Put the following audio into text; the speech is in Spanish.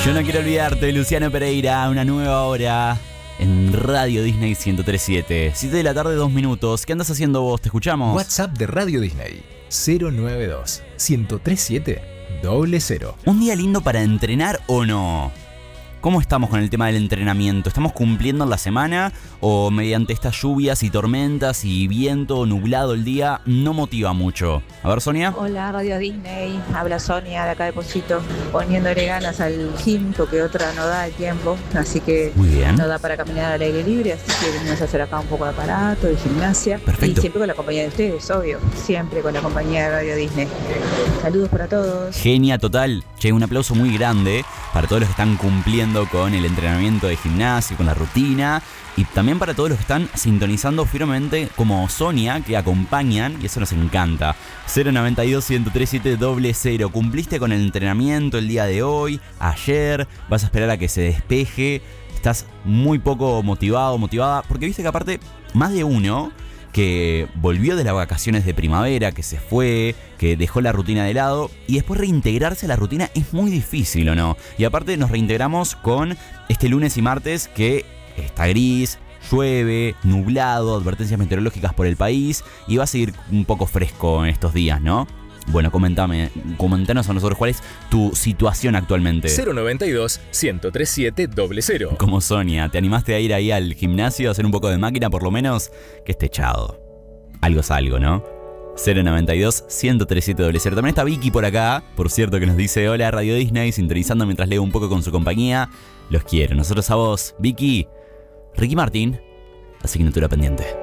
Yo no quiero olvidarte, Luciano Pereira, una nueva hora en Radio Disney 103.7. 7 de la tarde, 2 minutos. ¿Qué andas haciendo vos? ¿Te escuchamos? WhatsApp de Radio Disney 092 103.7 00. ¿Un día lindo para entrenar o no? ¿Cómo estamos con el tema del entrenamiento? ¿Estamos cumpliendo en la semana o mediante estas lluvias y tormentas y viento nublado el día no motiva mucho? A ver, Sonia. Hola, Radio Disney. Habla Sonia de acá de Pocito, poniéndole ganas al gym porque otra no da el tiempo, así que Muy bien. no da para caminar al aire libre, así que venimos a hacer acá un poco de aparato, de gimnasia. Perfecto. Y siempre con la compañía de ustedes, obvio, siempre con la compañía de Radio Disney. Saludos para todos. Genia total. Che, un aplauso muy grande para todos los que están cumpliendo con el entrenamiento de gimnasio, con la rutina, y también para todos los que están sintonizando firmemente como Sonia, que acompañan, y eso nos encanta. 092 103.7 00. ¿Cumpliste con el entrenamiento el día de hoy? ¿Ayer? ¿Vas a esperar a que se despeje? ¿Estás muy poco motivado, motivada? Porque viste que aparte, más de uno que volvió de las vacaciones de primavera, que se fue, que dejó la rutina de lado, y después reintegrarse a la rutina es muy difícil, ¿o no? Y aparte nos reintegramos con este lunes y martes que está gris, llueve, nublado, advertencias meteorológicas por el país, y va a seguir un poco fresco en estos días, ¿no? Bueno, comentanos a nosotros cuál es tu situación actualmente. 092 103.7 00. Como Sonia, ¿te animaste a ir ahí al gimnasio a hacer un poco de máquina por lo menos? Que esté echado. Algo es algo, ¿no? 092 103.7 00. También está Vicky por acá, por cierto, que nos dice: hola Radio Disney, sintonizando mientras leo un poco con su compañía. Los quiero. Nosotros a vos, Vicky. Ricky Martin, asignatura pendiente.